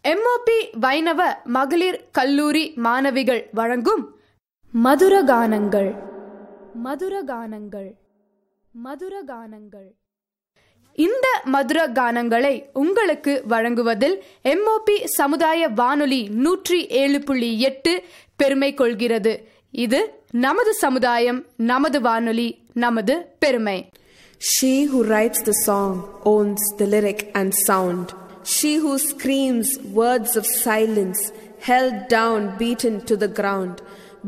MOP வைணவ மகளிர் கல்லூரி மாணவிகள் வழங்கும் மதுரகானங்கள் மதுரகானங்கள் மதுரகானங்கள். இந்த மதுர கானங்களை உங்களுக்கு வழங்குவதில் எம்ஓபி சமுதாய வானொலி 107.8 பெருமை கொள்கிறது. இது நமது சமுதாயம், நமது வானொலி, நமது பெருமை. She who writes the song owns the lyric and sound. She who screams words of silence, held down, beaten to the ground.